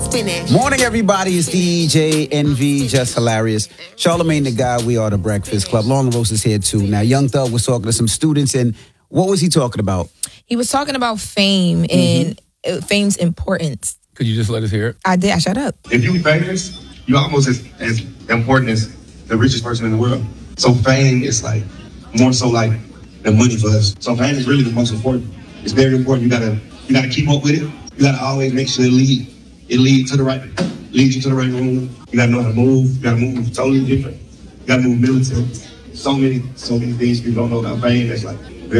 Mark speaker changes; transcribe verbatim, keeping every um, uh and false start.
Speaker 1: spinach.
Speaker 2: Morning, everybody. It's D J Envy, just hilarious. Charlamagne the Guy. We are the Breakfast Club. Lauren LaRosa is here too. Now, Young Thug was talking to some students, and what was he talking about?
Speaker 3: He was talking about fame and mm-hmm. fame's importance.
Speaker 4: Could you just let us hear it?
Speaker 3: I did. I shut up.
Speaker 5: If you famous, you almost as, as important as the richest person in the world. So fame is like more so like the money for us. So fame is really the most important. It's very important. You gotta you gotta keep up with it. You gotta always make sure it lead it leads to the right leads you to the right room. You gotta know how to move. You gotta move totally different. You gotta move militant. So many so many things people don't know about fame. That's like